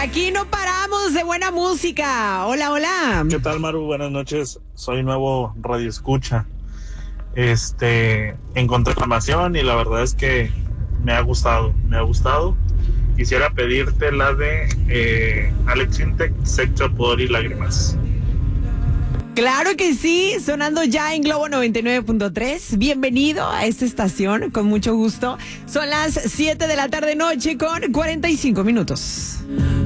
Aquí no paramos de buena música. Hola, hola. ¿Qué tal, Maru? Buenas noches. Soy nuevo Radio Escucha. Encontré información y la verdad es que me ha gustado. Quisiera pedirte la de Alex Intec, Sexo, Pudor y Lágrimas. Claro que sí, sonando ya en Globo 99.3. Bienvenido a esta estación, con mucho gusto. Son las 7 de la tarde noche con 45 minutos.